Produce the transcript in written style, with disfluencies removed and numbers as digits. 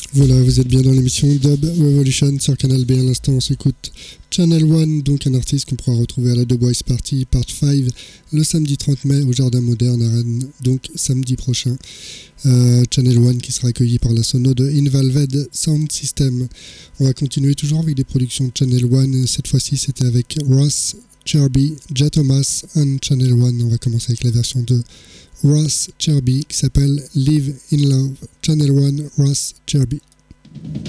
Voilà, vous êtes bien dans l'émission Dub Revolution sur Canal B. À l'instant, on s'écoute Channel One, donc un artiste qu'on pourra retrouver à la Dubwise Party Part 5 le samedi 30 mai au Jardin Moderne à Rennes, donc samedi prochain. Channel One qui sera accueilli par la sono de Invalved Sound System. On va continuer toujours avec des productions de Channel One. Cette fois-ci, c'était avec Ross Cherby, Jet Thomas and Channel One. On va commencer avec la version de Ross Cherby qui s'appelle Live in Love. Channel One, Ross Cherby.